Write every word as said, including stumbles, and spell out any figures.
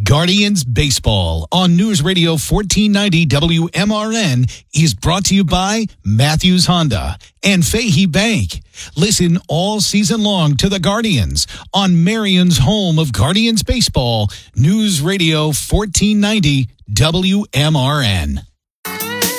Guardians Baseball on News Radio fourteen ninety W M R N is brought to you by Matthews Honda and Fahey Bank. Listen all season long to the Guardians on Marion's home of Guardians Baseball, News Radio fourteen ninety W M R N.